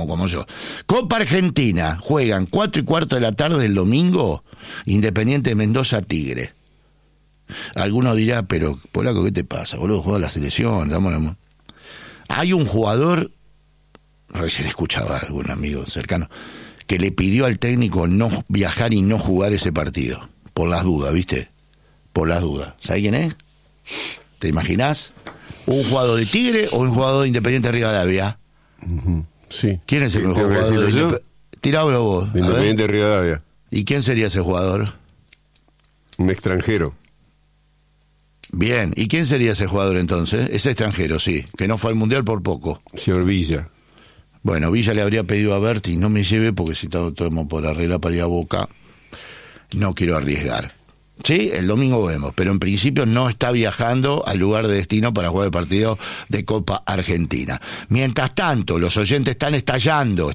como yo. Copa Argentina, juegan 4:15 de la tarde el domingo, Independiente de Mendoza, Tigre. Alguno dirá, pero Polaco, ¿qué te pasa, boludo? Juega la selección, Hay un jugador, recién escuchaba a algún amigo cercano, que le pidió al técnico no viajar y no jugar ese partido, por las dudas, ¿viste? Por las dudas. ¿Sabes quién es? ¿Te imaginás? ¿Un jugador de Tigre o un jugador de Independiente Rivadavia? Sí. ¿Quién es el mejor jugador de Independiente? Tirábalo vos. De Independiente Rivadavia. ¿Y quién sería ese jugador? Un extranjero. Bien. ¿Y quién sería ese jugador entonces? Ese extranjero, sí. Que no fue al Mundial por poco. Señor Villa. Bueno, Villa le habría pedido a Berti, no me lleve porque si estamos por arreglar para ir a Boca, no quiero arriesgar. Sí, el domingo vemos, pero en principio no está viajando al lugar de destino para jugar el partido de Copa Argentina. Mientras tanto, los oyentes están estallando.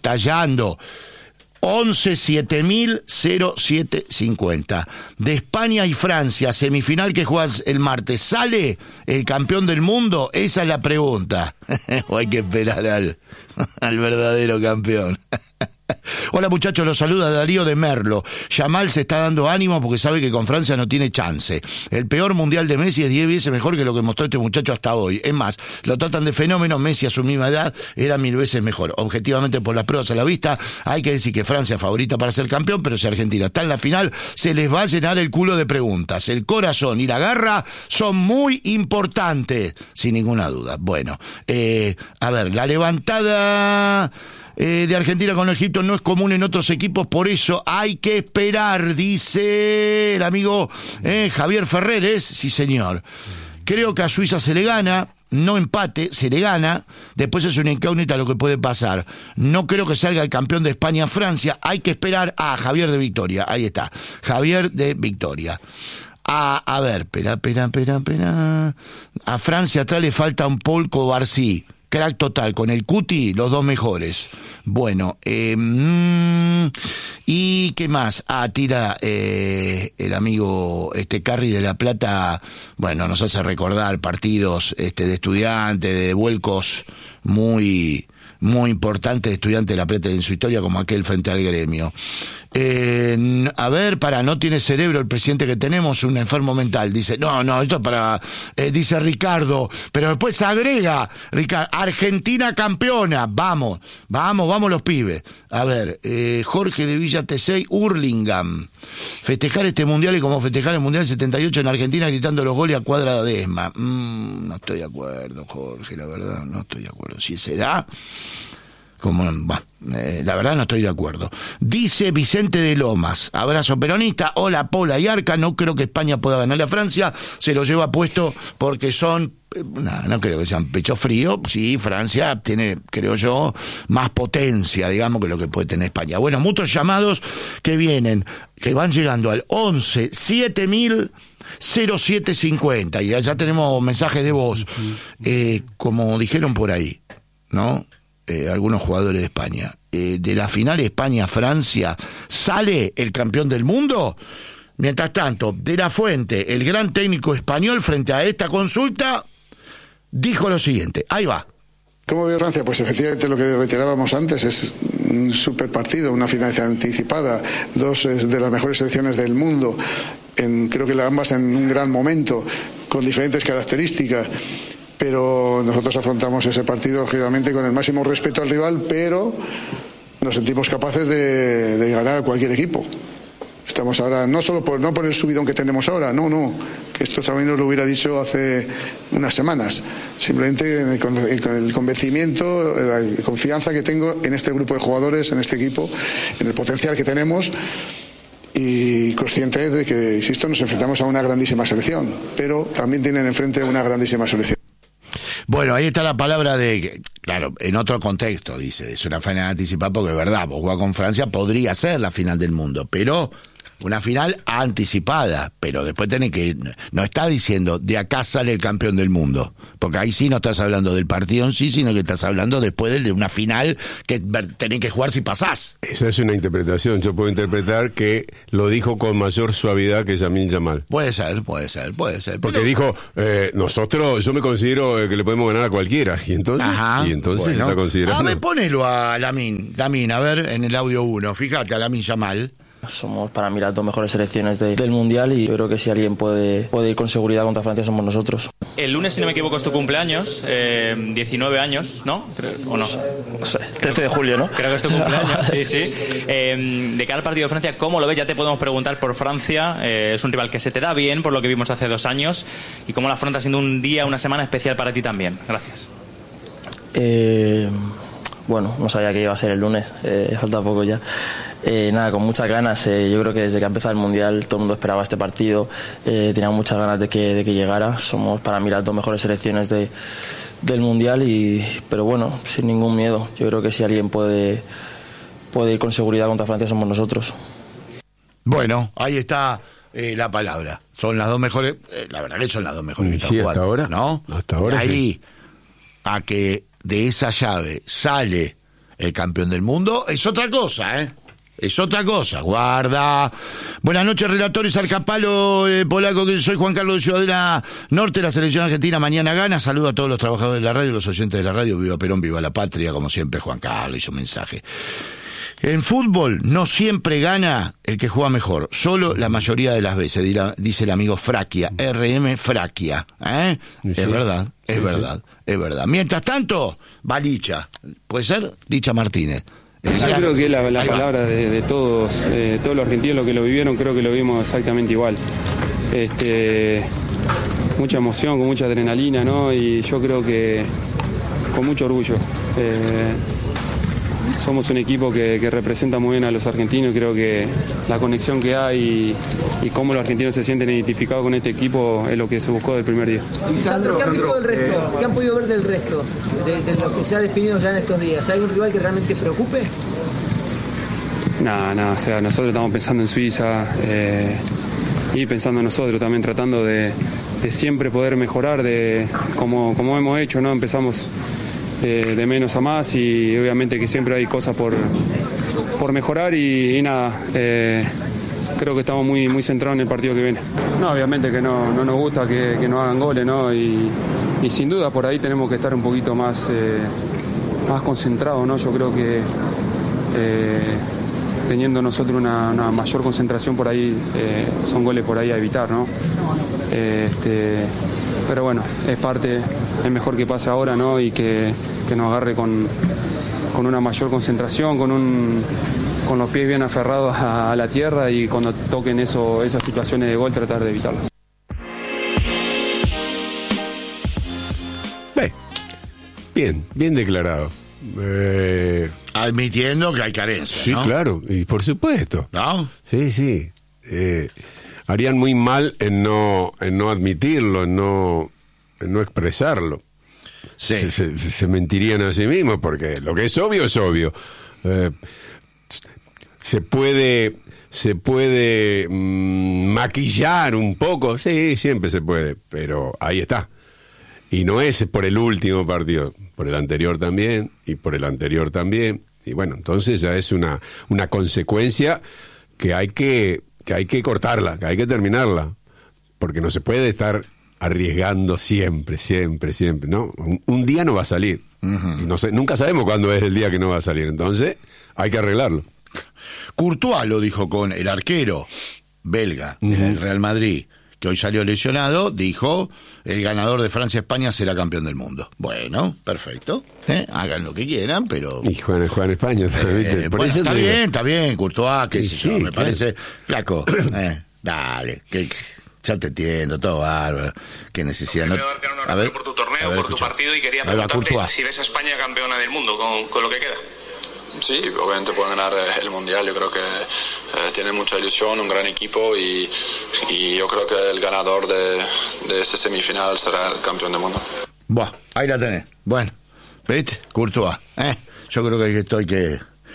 11-7000-0750. De España y Francia, semifinal que juegas el martes, ¿sale el campeón del mundo? Esa es la pregunta. O hay que esperar al verdadero campeón. Hola muchachos, los saluda Darío de Merlo. Yamal se está dando ánimo porque sabe que con Francia no tiene chance. El peor mundial de Messi es 10 veces mejor que lo que mostró este muchacho hasta hoy. Es más, lo tratan de fenómeno. Messi a su misma edad era 1000 veces mejor. Objetivamente, por las pruebas a la vista, hay que decir que Francia es favorita para ser campeón, pero si Argentina está en la final, se les va a llenar el culo de preguntas. El corazón y la garra son muy importantes, sin ninguna duda. Bueno, a ver, la levantada de Argentina con Egipto no es común en otros equipos, por eso hay que esperar, dice el amigo Javier Ferreres. Sí, señor. Creo que a Suiza se le gana, no empate, se le gana. Después es una incógnita lo que puede pasar. No creo que salga el campeón de España Francia. Hay que esperar a Javier de Victoria. Ahí está, Javier de Victoria. A ver, espera. A Francia atrás le falta un Paul Cobarsí. Crack total, con el Cuti, los dos mejores. Bueno, ¿y qué más? Tira el amigo Carri de La Plata, bueno, nos hace recordar partidos de estudiantes, de vuelcos muy importantes de Estudiantes de La Plata en su historia, como aquel frente al Gremio. A ver, no tiene cerebro el presidente que tenemos, un enfermo mental. Dice, no, esto es para, dice Ricardo, pero después agrega, Ricardo, Argentina campeona, vamos los pibes. A ver, Jorge de Villa Tesey, Hurlingham, festejar este mundial y como festejar el mundial 78 en Argentina gritando los goles a cuadra de Esma. No estoy de acuerdo, Jorge, la verdad, no estoy de acuerdo. Si se da, la verdad no estoy de acuerdo. Dice Vicente de Lomas, abrazo peronista, hola Pola y Arca, no creo que España pueda ganarle a Francia, se lo lleva puesto porque son, no creo que sean pecho frío. Sí, Francia tiene, creo yo, más potencia, digamos, que lo que puede tener España. Bueno, muchos llamados que van llegando al 11-7000-0750 y allá tenemos mensajes de voz, como dijeron por ahí, ¿no? Algunos jugadores de España. De la final España-Francia, ¿sale el campeón del mundo? Mientras tanto, De la Fuente, el gran técnico español, frente a esta consulta, dijo lo siguiente. Ahí va. ¿Cómo vio Francia? Pues efectivamente lo que reiterábamos antes, es un super partido, una final anticipada, dos de las mejores selecciones del mundo, creo que ambas en un gran momento, con diferentes características. Pero nosotros afrontamos ese partido lógicamente con el máximo respeto al rival, pero nos sentimos capaces de ganar a cualquier equipo. Estamos ahora, no por el subidón que tenemos ahora, no, que esto también nos lo hubiera dicho hace unas semanas. Simplemente con el convencimiento, la confianza que tengo en este grupo de jugadores, en este equipo, en el potencial que tenemos. Y consciente de que, insisto, nos enfrentamos a una grandísima selección, pero también tienen enfrente una grandísima selección. Bueno, ahí está la palabra claro, en otro contexto, dice, es una final anticipada porque es verdad, vos jugás con Francia, podría ser la final del mundo, pero una final anticipada, pero después tenés que, no está diciendo de acá sale el campeón del mundo, porque ahí sí no estás hablando del partido en sí, sino que estás hablando después de una final que tenés que jugar si pasás. Esa es una interpretación. Yo puedo interpretar que lo dijo con mayor suavidad que Lamine Yamal. Puede ser. Porque dijo, nosotros, yo me considero que le podemos ganar a cualquiera. Y entonces, bueno, se está considerando. A ver, ponelo a Lamine, a ver, en el audio 1. Fíjate, a Lamine Yamal. Somos para mí las dos mejores selecciones del Mundial y creo que si alguien puede ir con seguridad contra Francia somos nosotros. El lunes, si no me equivoco, es tu cumpleaños, 19 años, ¿no? ¿O no? No sé, 13 de julio, ¿no? Creo que es tu cumpleaños, sí. De cara al partido de Francia, ¿cómo lo ves? Ya te podemos preguntar por Francia. Es un rival que se te da bien, por lo que vimos hace 2 años. ¿Y cómo la afrontas siendo un día, una semana especial para ti también? Gracias. Bueno, no sabía que iba a ser el lunes, falta poco ya. Nada, con muchas ganas. Yo creo que desde que ha empezado el Mundial todo el mundo esperaba este partido. Tenía muchas ganas de que llegara. Somos para mí las dos mejores selecciones del Mundial, pero bueno, sin ningún miedo. Yo creo que si alguien puede ir con seguridad contra Francia somos nosotros. Bueno, ahí está la palabra. Son las dos mejores, la verdad que son las dos mejores que están jugando, hasta ahora, ¿no? Hasta ahora ahí, sí. A que de esa llave sale el campeón del mundo, es otra cosa, Es otra cosa, guarda. Buenas noches, relatores, Alcapalo, polaco, que soy Juan Carlos de Ciudadela Norte, la selección argentina mañana gana. Saludo a todos los trabajadores de la radio, los oyentes de la radio. Viva Perón, viva la patria, como siempre, Juan Carlos hizo mensaje. En fútbol no siempre gana el que juega mejor, solo la mayoría de las veces, dice el amigo Fraquia, RM Fraquia. Sí. Es verdad. Mientras tanto, va Licha. ¿Puede ser? Licha Martínez. Yo creo que la palabra de todos los argentinos, que lo vivieron, creo que lo vimos exactamente igual. Mucha emoción, con mucha adrenalina, ¿no? Y yo creo que con mucho orgullo. Somos un equipo que representa muy bien a los argentinos. Creo que la conexión que hay y cómo los argentinos se sienten identificados con este equipo es lo que se buscó del primer día. Lisandro, ¿qué han visto del resto? ¿Qué han podido ver del resto? De lo que se ha definido ya en estos días. ¿Hay un rival que realmente preocupe? No, o sea, nosotros estamos pensando en Suiza y pensando en nosotros también, tratando de siempre poder mejorar, como hemos hecho, ¿no? Empezamos de menos a más y obviamente que siempre hay cosas por mejorar y nada, creo que estamos muy centrados en el partido que viene. No, obviamente que no nos gusta que nos hagan goles, ¿no? Y sin duda por ahí tenemos que estar un poquito más concentrados, ¿no? Yo creo que teniendo nosotros una mayor concentración por ahí, son goles por ahí a evitar, ¿no? Pero bueno, es mejor que pase ahora, ¿no? Y que nos agarre con una mayor concentración, con los pies bien aferrados a la tierra y cuando toquen esas situaciones de gol tratar de evitarlas. Bien declarado. Admitiendo que hay carencias, sí, ¿no? claro, y por supuesto. ¿No? Sí. Harían muy mal en no admitirlo, en no expresarlo. Sí. Se mentirían a sí mismos, porque lo que es obvio es obvio. Se puede maquillar un poco, sí, siempre se puede, pero ahí está. Y no es por el último partido, por el anterior también, y por el anterior también. Y bueno, entonces ya es una consecuencia que hay que cortarla, que hay que terminarla, porque no se puede estar arriesgando siempre, ¿no? Un día no va a salir, y nunca sabemos cuándo es el día que no va a salir, entonces hay que arreglarlo. Courtois lo dijo con el arquero belga del Real Madrid, que hoy salió lesionado, dijo, el ganador de Francia-España será campeón del mundo. Bueno, perfecto, hagan lo que quieran, pero... Y Juan España también. Bueno, está bien, Courtois, que sí, me claro. Parece flaco. Dale, que ya te entiendo, todo bárbaro. Qué necesidad. No... A ver, por tu torneo, por tu partido, y quería preguntarte si ves a España campeona del mundo con lo que queda. Sí, obviamente pueden ganar el Mundial. Yo creo que tienen mucha ilusión, un gran equipo y yo creo que el ganador de ese semifinal será el campeón del mundo. Buah, ahí la tenés. Bueno, ¿viste? Courtois. Yo creo que esto hay que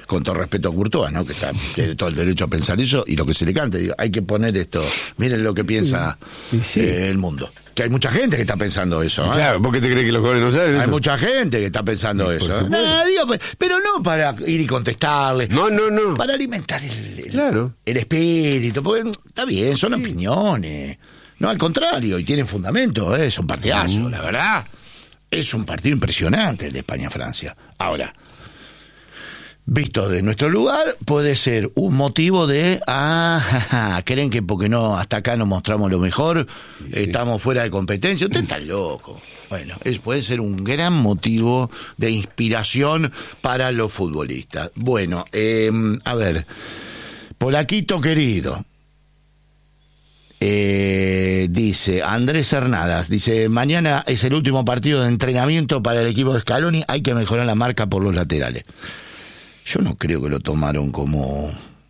con todo respeto a Courtois, ¿no? Que tiene todo el derecho a pensar eso y lo que se le cante. Digo, hay que poner esto, miren lo que piensa el mundo. Que hay mucha gente que está pensando eso. Claro, ¿por qué te crees que los jóvenes no saben eso? Hay mucha gente que está pensando eso. No, digo, pero no para ir y contestarle. No. Para alimentar el espíritu. Porque está bien, son opiniones. No, al contrario, y tienen fundamento, es un partidazo, la verdad. Es un partido impresionante el de España-Francia. Ahora, visto de nuestro lugar, puede ser un motivo de, creen que porque no, hasta acá nos mostramos lo mejor, estamos fuera de competencia. Usted está loco. Bueno, puede ser un gran motivo de inspiración para los futbolistas. Bueno, a ver, Polaquito querido. Dice Andrés Hernadas, dice, mañana es el último partido de entrenamiento para el equipo de Scaloni, hay que mejorar la marca por los laterales. Yo no creo que lo tomaron como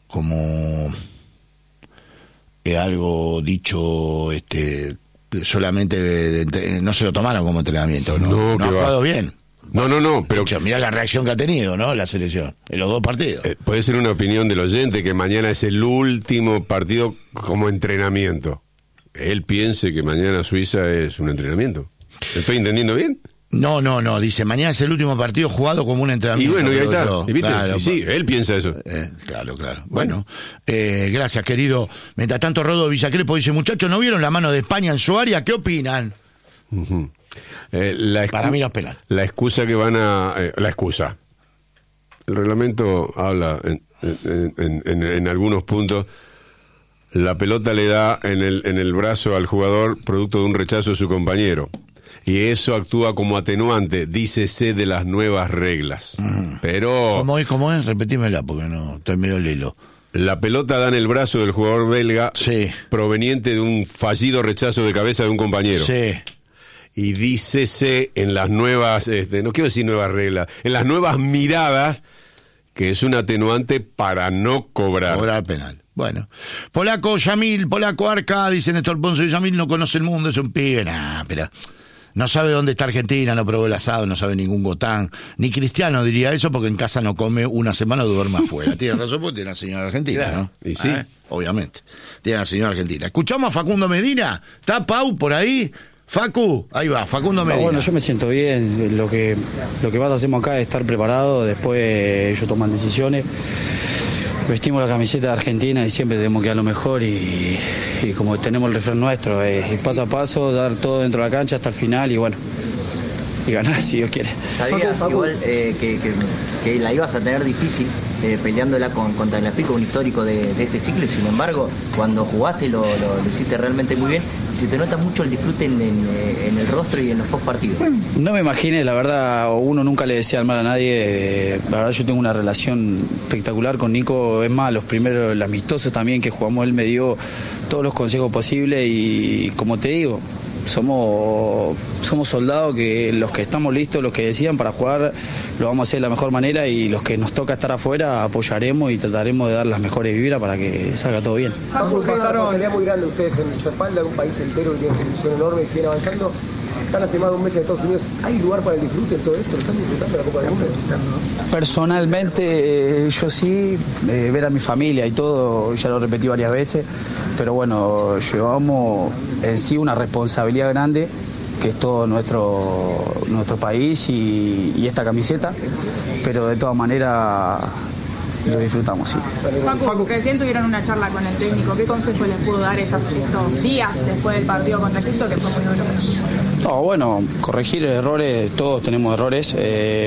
algo dicho solamente no se lo tomaron como entrenamiento, no ha jugado bien. No, pero mira la reacción que ha tenido, ¿no? La selección en los dos partidos. Puede ser una opinión del oyente que mañana es el último partido como entrenamiento. Él piense que mañana Suiza es un entrenamiento. ¿Estoy entendiendo bien? No, dice, mañana es el último partido jugado como un entrenamiento. Y bueno, y ahí está. ¿Y viste? Claro, y sí, él piensa eso. Claro. Bueno, gracias, querido. Mientras tanto, Rodo Villacrepo dice, muchachos, ¿no vieron la mano de España en su área? ¿Qué opinan? Para mí no es penal. La excusa que van a... la excusa. El reglamento habla en algunos puntos. La pelota le da en el brazo al jugador producto de un rechazo de su compañero. Y eso actúa como atenuante, dícese de las nuevas reglas. Pero... ¿Cómo es? Repetímela porque no estoy medio lelo. La pelota da en el brazo del jugador belga proveniente de un fallido rechazo de cabeza de un compañero. Sí. Y dícese en las nuevas, no quiero decir nuevas reglas, en las nuevas miradas, que es un atenuante para no cobrar. Cobrar penal. Bueno. Polaco Yamil, Polaco Arca, dice Néstor Ponce, Yamil no conoce el mundo, es un pibe, pero... No sabe dónde está Argentina, no probó el asado, no sabe ningún gotán. Ni Cristiano diría eso porque en casa no come una semana o duerme afuera. Tiene razón porque tiene una señora argentina, ¿no? Y sí. Obviamente. Tiene una señora argentina. ¿Escuchamos a Facundo Medina? ¿Está Pau por ahí? Facu, ahí va, Facundo Medina. Bueno, yo me siento bien. Lo que más hacemos acá es estar preparado. Después ellos toman decisiones. Vestimos la camiseta de Argentina y siempre tenemos que dar lo mejor y como tenemos el refrán nuestro, paso a paso, dar todo dentro de la cancha hasta el final y bueno, y ganar si Dios quiere. ¿Sabías igual que la ibas a tener difícil peleándola contra el Aspico, un histórico de este ciclo? Sin embargo, cuando jugaste lo hiciste realmente muy bien y se te nota mucho el disfrute en el rostro y en los post partidos. No me imagines, la verdad, uno nunca le desea el mal a nadie. La verdad, yo tengo una relación espectacular con Nico. Es más, los primeros, el amistoso también que jugamos, él me dio todos los consejos posibles y como te digo, somos soldados que los que estamos listos, los que decidan para jugar, lo vamos a hacer de la mejor manera y los que nos toca estar afuera apoyaremos y trataremos de dar las mejores vibras para que salga todo bien. Pasaron una pelea muy grande ustedes en su espalda, un país entero que tiene una selección enorme y siguen avanzando. Están hace más de un mes en Estados Unidos. ¿Hay lugar para el disfrute en todo esto? ¿Están disfrutando la Copa del Mundo? Personalmente, yo sí, ver a mi familia y todo, ya lo repetí varias veces, pero bueno, llevamos en sí una responsabilidad grande, que es todo nuestro país y esta camiseta, pero de todas maneras lo disfrutamos, sí. Facu, recién tuvieron una charla con el técnico. ¿Qué consejo les pudo dar estos días después del partido contra Egipto, que fue muy duro? No, bueno, corregir errores, todos tenemos errores,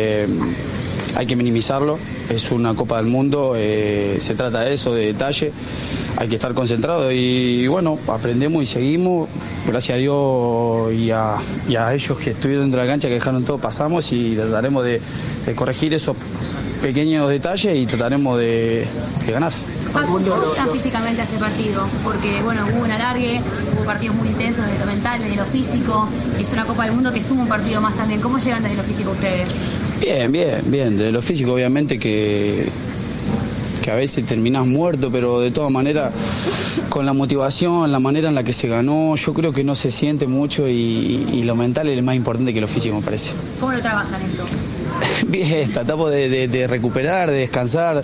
hay que minimizarlo, es una Copa del Mundo, se trata de eso, de detalle, hay que estar concentrado y bueno, aprendemos y seguimos, gracias a Dios y a ellos que estuvieron dentro de la cancha, que dejaron todo, pasamos y trataremos de corregir esos pequeños detalles y trataremos de ganar. ¿Cómo llegan físicamente a este partido? Porque bueno, hubo un alargue, hubo partidos muy intensos desde lo mental, desde lo físico, es una Copa del Mundo que suma un partido más también. ¿Cómo llegan desde lo físico ustedes? Bien, desde lo físico obviamente que a veces terminás muerto, pero de todas maneras con la motivación, la manera en la que se ganó, yo creo que no se siente mucho y lo mental es más importante que lo físico, me parece. ¿Cómo lo trabajan eso? Bien, tratamos de recuperar, de descansar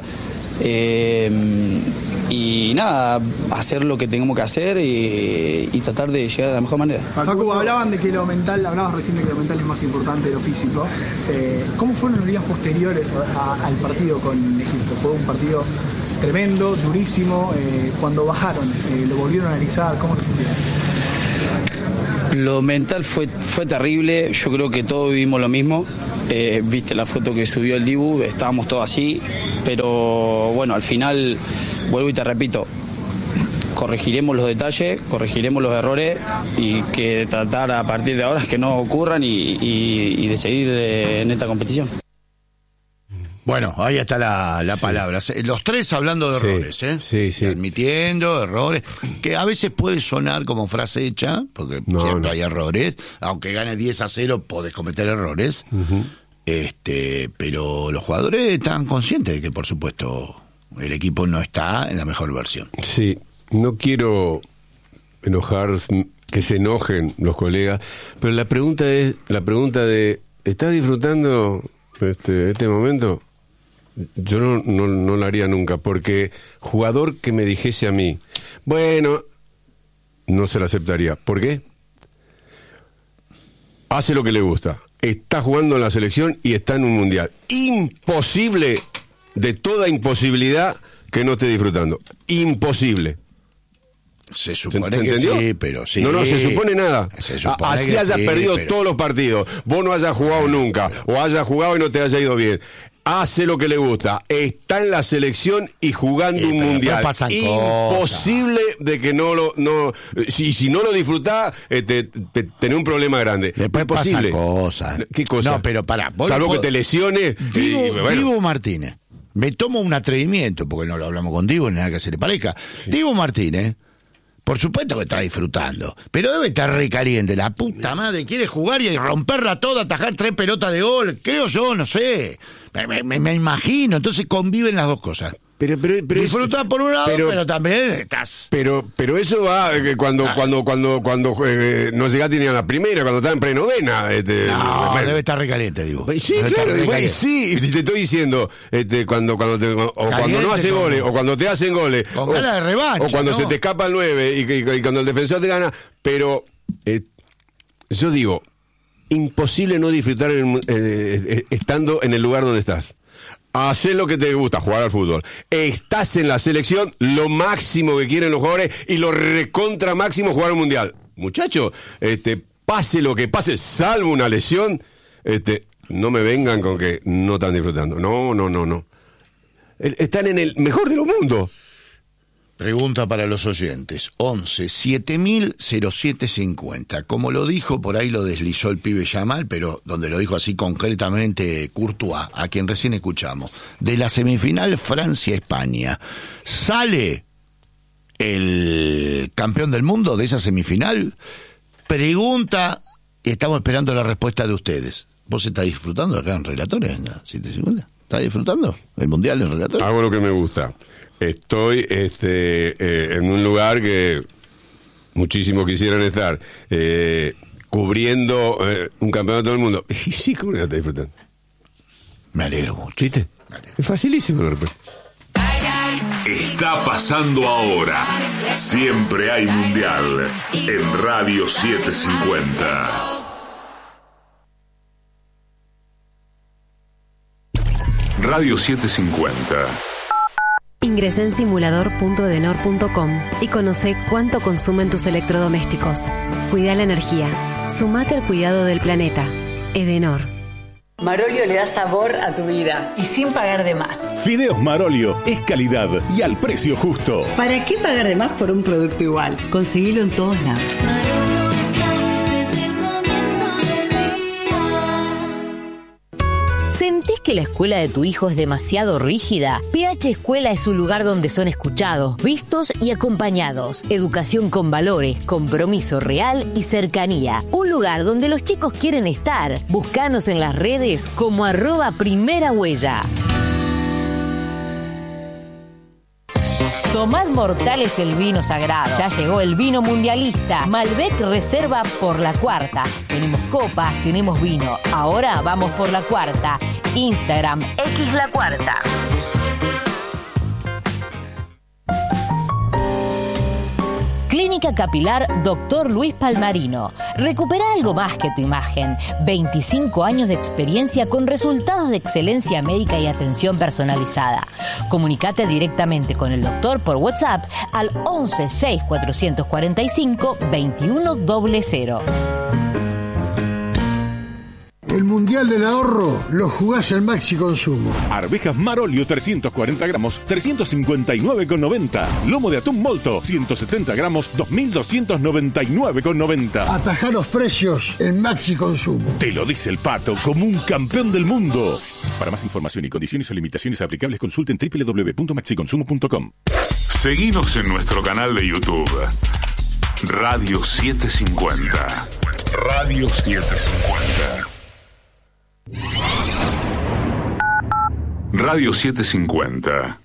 y nada, hacer lo que tengamos que hacer y tratar de llegar a la mejor manera. Facu, hablabas recién de que lo mental es más importante de lo físico. ¿Cómo fueron los días posteriores al partido con Egipto? Fue un partido tremendo, durísimo. Cuando bajaron, lo volvieron a analizar, ¿cómo lo sintieron? Lo mental fue terrible, yo creo que todos vivimos lo mismo. Viste la foto que subió el Dibu, estábamos todos así, pero bueno, al final, vuelvo y te repito, corregiremos los detalles, corregiremos los errores y que tratar a partir de ahora es que no ocurran y de seguir en esta competición. Bueno, ahí está la palabra. Los tres hablando de errores, Sí. Admitiendo errores, que a veces puede sonar como frase hecha, porque siempre hay errores. Aunque gane 10-0, podés cometer errores. Uh-huh. Pero los jugadores están conscientes de que, por supuesto, el equipo no está en la mejor versión. Sí, no quiero que se enojen los colegas, pero la pregunta de ¿estás disfrutando este momento? Yo no lo haría nunca, porque jugador que me dijese a mí, bueno, no se lo aceptaría. ¿Por qué? Hace lo que le gusta, está jugando en la selección y está en un mundial. Imposible, de toda imposibilidad, que no esté disfrutando. Imposible. Se supone que sí, pero sí. No se supone nada. Así hayas perdido todos los partidos, vos no hayas jugado nunca, o hayas jugado y no te haya ido bien. Hace lo que le gusta, está en la selección y jugando un mundial. Imposible de que si no lo disfrutás, tenés un problema grande. Después pasan cosas. ¿Qué cosa? No, pero pará. Salvo que te lesiones. Dibu Martínez. Me tomo un atrevimiento, porque no lo hablamos con Dibu, ni nada que se le parezca. Sí. Dibu Martínez, por supuesto que está disfrutando, pero debe estar recaliente. La puta madre quiere jugar y romperla toda, atajar 3 pelotas de gol. Creo yo, no sé. Me imagino. Entonces conviven las dos cosas. Pero disfrutar por un lado, pero también estás. Pero eso va cuando no llegaste ni a la primera, cuando estaba en prenovena. Debe estar recaliente, digo. Sí, claro, sí. Te estoy diciendo, cuando no hace goles, o cuando te hacen goles, con ganas de revancha, o cuando se te escapa el 9 y cuando el defensor te gana. Pero yo digo, imposible no disfrutar estando en el lugar donde estás. Hacer lo que te gusta, jugar al fútbol. Estás en la selección, lo máximo que quieren los jugadores y lo recontra máximo jugar un mundial. Muchachos, pase lo que pase, salvo una lesión, no me vengan con que no están disfrutando. No. Están en el mejor de los mundos. Pregunta para los oyentes. 11 7000 0750. Como lo dijo, por ahí lo deslizó el pibe Yamal, pero donde lo dijo así concretamente Courtois, a quien recién escuchamos. De la semifinal Francia-España, ¿sale el campeón del mundo de esa semifinal? Pregunta, y estamos esperando la respuesta de ustedes. ¿Vos estás disfrutando acá en Relatores, en la 750? ¿Estás disfrutando el mundial en Relatores? Hago lo que me gusta. Estoy en un lugar que muchísimos quisieran estar, cubriendo un campeonato del mundo. Y sí, ¿cómo no estás disfrutando? Me alegro mucho. ¿Viste? Es facilísimo. Está pasando ahora. Siempre hay mundial en Radio 750. Radio 750. Ingresa en simulador.edenor.com y conoce cuánto consumen tus electrodomésticos. Cuida la energía. Sumate al cuidado del planeta. Edenor. Marolio le da sabor a tu vida y sin pagar de más. Fideos Marolio es calidad y al precio justo. ¿Para qué pagar de más por un producto igual? Conseguilo en todos lados. ¿Sentís que la escuela de tu hijo es demasiado rígida? PH Escuela es un lugar donde son escuchados, vistos y acompañados. Educación con valores, compromiso real y cercanía. Un lugar donde los chicos quieren estar. Búscanos en las redes como @primerahuella. Tomad Mortales el vino sagrado. Ya llegó el vino mundialista. Malbec Reserva por la 4ª. Tenemos copas, tenemos vino. Ahora vamos por la 4ª. Instagram, X La Cuarta. Clínica Capilar Dr. Luis Palmarino. Recupera algo más que tu imagen. 25 años de experiencia con resultados de excelencia médica y atención personalizada. Comunicate directamente con el doctor por WhatsApp al 11 6 445 2100. El Mundial del Ahorro lo jugás al Maxi Consumo. Arvejas Marolio 340 gramos, 359,90. Lomo de atún Molto, 170 gramos, 2.299,90. Atajá los precios en Maxi Consumo. Te lo dice el Pato como un campeón del mundo. Para más información y condiciones o limitaciones aplicables, consulten www.maxiconsumo.com. Seguinos en nuestro canal de YouTube. Radio 750. Radio 750. Radio 750.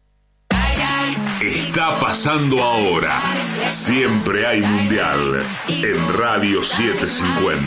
Está pasando ahora. Siempre hay mundial en Radio 750.